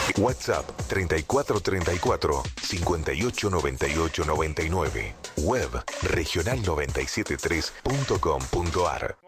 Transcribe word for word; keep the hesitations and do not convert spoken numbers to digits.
WhatsApp treinta y cuatro treinta y cuatro, cincuenta y ocho noventa y ocho noventa y nueve. Web regional noventa y siete punto tres punto com punto ar.